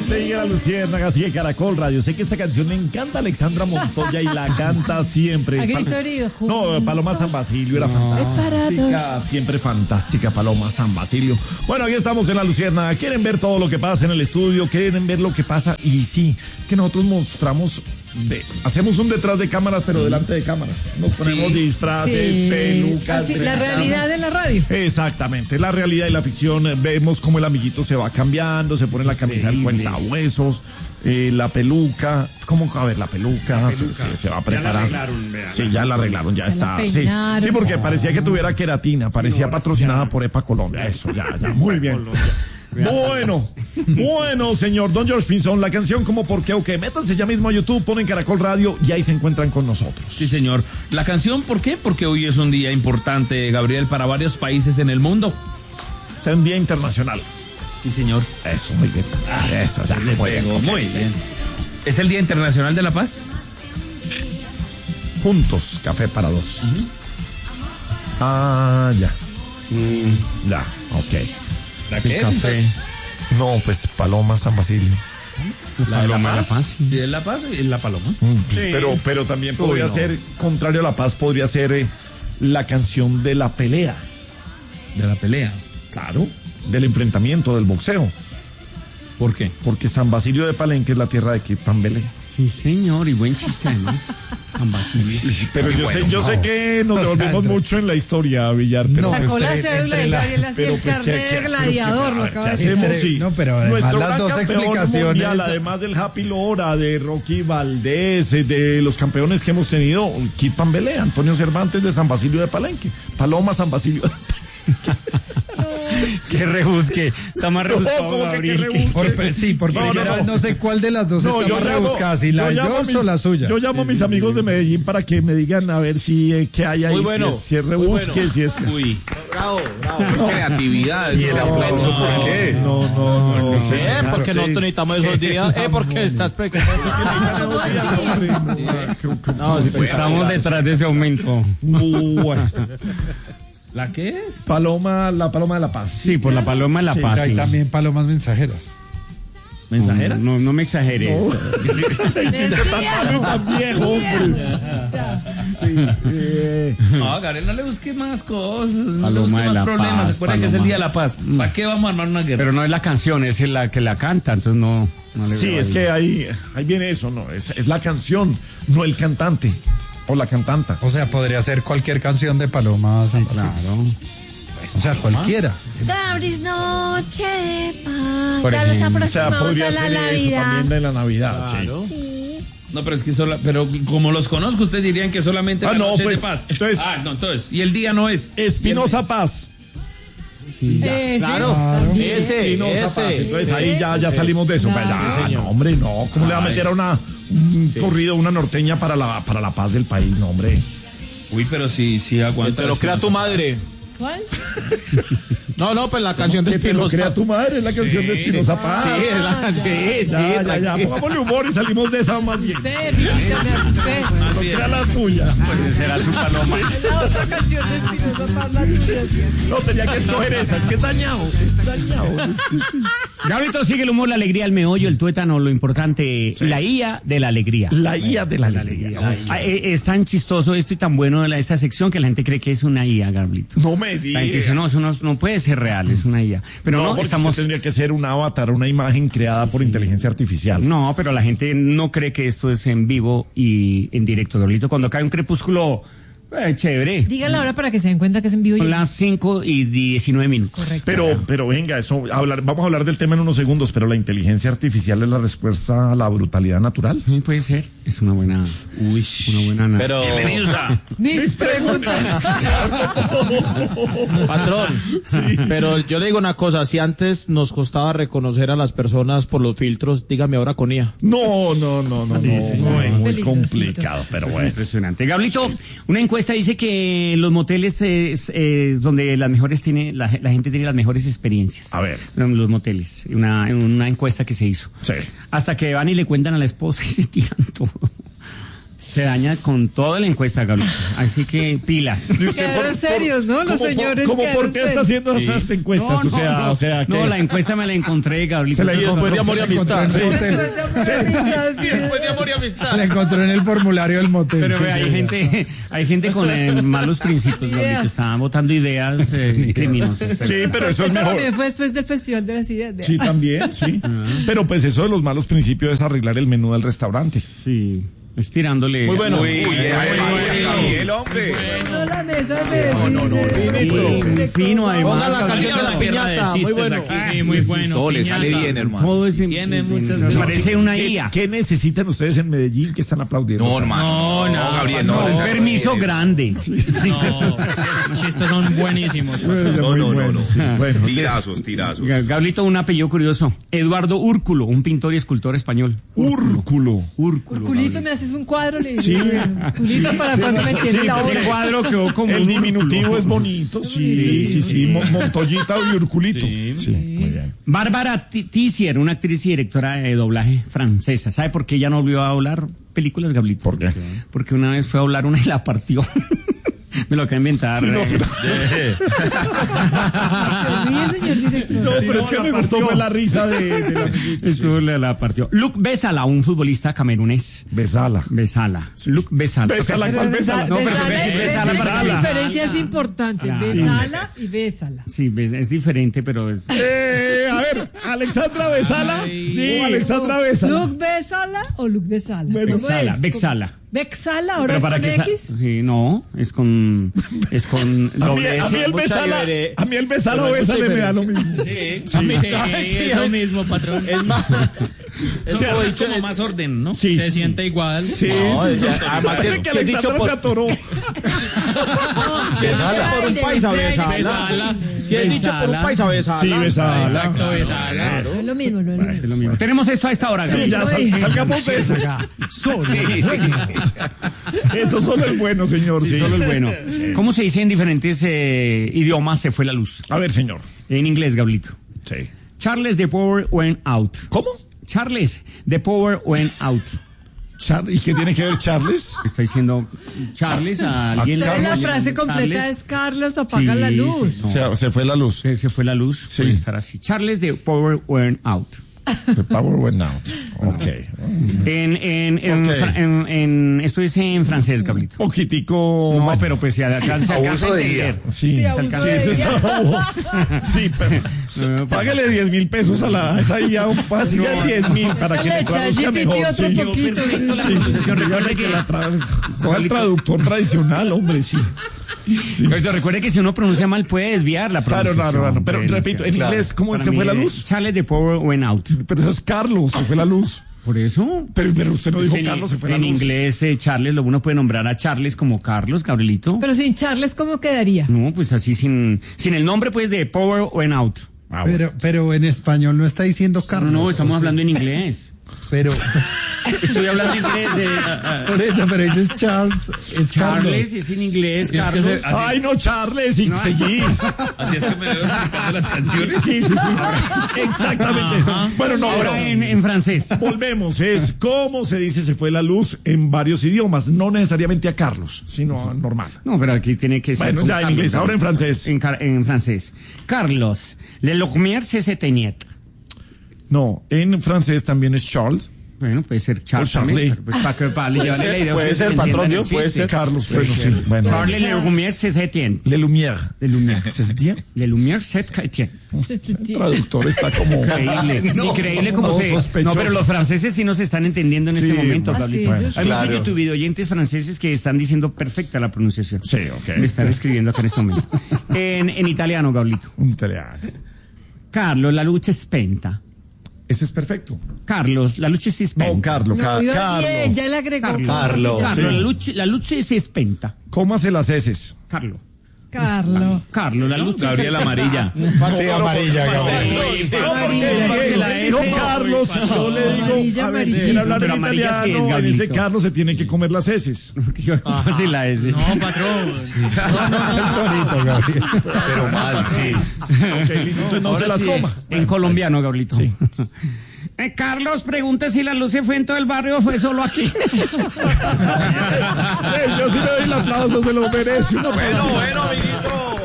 Sigue la Luciérnaga, sigue Caracol Radio. Sé que esta canción le encanta a Alexandra Montoya y la canta siempre. A grito herido. No, Paloma San Basilio era fantástica, siempre fantástica Paloma San Basilio. Bueno, aquí estamos en la Luciérnaga. ¿Quieren ver todo lo que pasa en el estudio? ¿Quieren ver lo que pasa? Y sí, es que nosotros mostramos, hacemos un detrás de cámaras, pero delante de cámaras. Nos ponemos disfraces, pelucas. Así, la realidad de la radio. Exactamente, la realidad y la ficción. Vemos cómo el amiguito se va cambiando, se pone la camisa del cuentahuesos, la peluca. ¿Cómo a ver la peluca? Se va a preparar. Ya la arreglaron, ya está. Sí, porque parecía que tuviera queratina, parecía patrocinada por EPA Colombia. Eso, ya, muy bien. Bueno, señor Don George Pinzón, la canción como por qué o qué. Métanse ya mismo a YouTube, ponen Caracol Radio y ahí se encuentran con nosotros. Sí, señor. La canción, ¿por qué? Porque hoy es un día importante, Gabriel, para varios países en el mundo. Es un día internacional. Sí, señor. Eso, muy bien. Eso, ya, muy bien. ¿Es el Día Internacional de la Paz? Juntos, café para dos. Ya. Ya, ok. ¿La qué? Café. No, pues Paloma San Basilio. La Paloma de la Paz. Sí, es la Paz y la Paloma. Sí. Pero también podría ser, contrario a la paz, podría ser la canción de la pelea. ¿De la pelea? Claro, del enfrentamiento, del boxeo. ¿Por qué? Porque San Basilio de Palenque es la tierra de Kid Pambelé. Sí, señor, y buen chiste además. San Basilio. Pero yo sé que nos devolvemos mucho en la historia, Villar. Pero sacó la cédula y Gabriel hacía el carnet de gladiador, lo acaba de decir. Sí. No, pero además las dos explicaciones. Mundial, además del Happy Lora, de Rocky Valdés, de los campeones que hemos tenido, Kid Pambelé, Antonio Cervantes de San Basilio de Palenque, Paloma San Basilio de Palenque. Qué rebusque, está más rebuscado, Gabriel. Por primera vez no sé cuál de las dos está más rebuscada, si la de George o la suya. Yo llamo a mis amigos de Medellín para que me digan a ver si qué hay ahí, muy bueno, si es rebusque, si es... Uy, bravo. Es creatividad. ¿Y el aplauso por qué? No sé. Porque nosotros necesitamos esos días. Porque estás estamos detrás de ese aumento. Bueno. ¿La qué es? La Paloma de la Paz. Sí, por la Paloma de la Paz. Hay también palomas mensajeras. ¿Mensajeras? No me exageres. No, Gabriel, no le busques más cosas. No le busques más problemas. Recuerda que es el Día de la Paz. ¿Para qué vamos a armar una guerra? Pero no es la canción, es la que la canta, entonces no le sí, es que ahí viene eso, ¿no? Es la canción, no el cantante. O la cantanta. O sea, podría ser cualquier canción de Paloma San Basilio. Claro. O sea, cualquiera. Gabris, noche de paz. Ya los aproximamos podría a la ser Navidad. eso también de la Navidad. Claro. Sí. No, pero es que pero como los conozco, ustedes dirían que solamente la noche pues, de paz. Entonces, y el día no es. Espinosa Paz. Sí. Claro. Ese. Paz. Entonces ahí ya salimos de eso. Claro. No, hombre, no. ¿Cómo le va a meter a un corrido, una norteña para la paz del país? No, hombre. Uy, pero sí aguanta. Te lo crea tu madre. ¿Cuál? No, pues la canción de Espinosa. Espinosa. Crea tu madre, es la canción de Espinosa Paz. Ya, pongámosle humor y salimos de esa más bien. Usted, me asusté. No sea la tuya. Pues será su paloma. La otra canción de Espinosa Paz, la tuya. No, tenía que escoger esa, es que es dañado. Gabrito, sigue el humor, la alegría, el meollo, el tuétano, lo importante, la IA de la alegría. La IA de la alegría. Es tan chistoso esto y tan bueno esta sección que la gente cree que es una IA, Gabrito. No me digas. La gente dice, no, eso no puede ser real, es una IA. Pero no, estamos... tendría que ser un avatar, una imagen creada por inteligencia artificial. No, pero la gente no cree que esto es en vivo y en directo, Gabrito. Cuando cae un crepúsculo... chévere. Dígala ahora para que se den cuenta que es en vivo. Son las 5:19. Correcto. Pero venga, vamos a hablar del tema en unos segundos, pero la inteligencia artificial es la respuesta a la brutalidad natural. Sí, puede ser. Es una buena. Pero Bienvenidos a mis preguntas. patrón, pero yo le digo una cosa, si antes nos costaba reconocer a las personas por los filtros, dígame ahora con IA. No, es muy complicado, pero es bueno. impresionante. Gablito, una encuesta dice que los moteles es donde las mejores la gente tiene las mejores experiencias. A ver. Los moteles, una encuesta que se hizo. Sí. Hasta que van y le cuentan a la esposa y se tiran todo. Se daña con toda la encuesta, Gabriel. Así que pilas. Quedaron serios, ¿no? Los señores. ¿Por qué está haciendo esas encuestas? No, o sea, no, la encuesta me la encontré, Gabriel. Se la encontró después de Amor y Amistad. Después de Amor y Amistad. La encontró en el formulario del motel. Pero hay gente con malos principios, Gabriel, que está votando ideas criminosas. Sí, pero eso es mejor. También fue después del Festival de las Ideas. Sí, también, sí. Pero pues eso de los malos principios es arreglar el menú del restaurante. Sí. Estirándole. Muy bueno. El hombre. No, la mesa Fino, además. Ponga la canción de la piñata. Muy bueno. Sí, muy bueno. Todo le sale bien, hermano. Todo Tiene muchas me parece una IA. ¿Qué necesitan ustedes en Medellín que están aplaudiendo? No, hermano. No, Gabriel, no. Un permiso grande. Los chistes son buenísimos. No. Sí, bueno. Tirazos. Gablito, un apellido curioso. Eduardo Úrculo, un pintor y escultor español. Úrculo. Urculito, me haces un cuadro, le digo. Urculito, para cuando me tiene la Ese obra. cuadro quedó como El diminutivo es bonito. Sí. Montoyita y Urculito. Sí, muy bien. Bárbara Tisier, una actriz y directora de doblaje francesa. ¿Sabe por qué ella no volvió a doblar películas, Gablito? ¿Por qué? Porque una vez fue a doblar una y la partió. Me lo acabo de inventar. No, pero es que me gustó fue la risa de la amiguita. Esto la partió. Luc Besala, un futbolista camerunés. Besala. Luc Besala. Besala, ¿cuál Besala? No, pero Besala. La diferencia es importante. Besala y Bésala. Sí, es diferente, pero es... A ver, Alexandra Besala. Sí. O Alexandra Besala. ¿Luc Besala o Luc Besala? Bexala. ¿Bexala? ¿Ahora es con X? Sí, no, es con doble S. A mí el Besala o Besala me da lo mismo. Sí, es lo mismo, patrón. Es más. Es como más orden, ¿no? Sí. Se siente igual. Sí. Además, que Alexandra se atoró. Si es dicho por un paisa, Besala. Si es dicho por un paisa, Besala. Sí, Besala. Exacto, Besala. Es lo mismo, no es lo mismo. Tenemos esto a esta hora, Sí, ya salgamos de eso. Eso solo es bueno, señor. Sí, solo es bueno. ¿Cómo se dice en diferentes idiomas se fue la luz? A ver, señor. En inglés, Gablito. Sí. Charles, the power went out. ¿Cómo? Charles, the power went out. ¿Y qué tiene que ver Charles? Está diciendo Charles a alguien. Entonces la frase completa es Carlos apaga la luz. Sí, no. Se fue la luz. Se fue la luz. Sí. Puede estar así. Charles, the power went out. The power went out. Ok. Esto es en francés, Gablito. Poquitico. No, pero pues se alcanza a entender. Sí, sí, pero págale 10,000 pesos a esa ya, así sea 10,000 para que le traduzca mejor. Otro poquito. Recuerde que coja el traductor tradicional, hombre, sí. Pero recuerde que si uno pronuncia mal puede desviar la pronunciación. Claro. Pero repito, en inglés, ¿cómo se fue la luz? Charles, the power went out. Pero eso es Carlos, se fue la luz. ¿Por eso? Pero usted no dijo Carlos, se fue la luz. En inglés, Charles, uno puede nombrar a Charles como Carlos, Gabrielito. Pero sin Charles, ¿cómo quedaría? No, pues así sin el nombre, pues, de power went out. Pero en español no está diciendo Carlos. No, estamos hablando en inglés. Pero estoy hablando inglés por eso, pero eso es Charles, es Charles, es en inglés, Carlos. Ay, no, Charles, y seguí. Así es que me debo explicando las canciones. Sí. Exactamente. Bueno, no, ahora en francés. Volvemos, es cómo se dice se fue la luz en varios idiomas, no necesariamente a Carlos, sino normal. No, pero aquí tiene que ser. Bueno, ya en inglés, ahora en francés. En francés. Carlos, le lumière se éteignait. No, en francés también es Charles. Bueno, puede ser Charles. Charlie. Pues puede ser patrón, Dios, puede ser Carlos. Bueno, sí. Bueno. Charles le lumière se éteignait. Le Lumière. Le lumière. ¿Se éteignait? Le lumière se éteignait. El traductor está como increíble como se... sospechoso. No, pero los franceses sí nos están entendiendo en este momento, Pablito. Bueno, Hay muchos YouTube oyentes franceses que están diciendo perfecta la pronunciación. Sí, ok. Me están escribiendo acá en este momento. En italiano, Gablito. Un italiano. Carlos, la luce spenta. Ese es perfecto. Carlos, la luce si spenta. No, Carlos. Bien, ya le agregó. Carlos, la luce si spenta. Cómase las heces. Carlos, la luz. Gabriela amarilla. Sí, amarilla, No, Carlos, yo le digo, a ver, si quiere hablar en italiano, en ese Carlos se tiene que comer las heces. Así la S. No, patrón. Pero mal, sí. Ok, listo, entonces no se las coma. En colombiano, Gabrielito. Sí. Carlos, pregunte si la luz se fue en todo el barrio o fue solo aquí. Yo sí le doy el aplauso, se lo merece. Bueno, amiguito.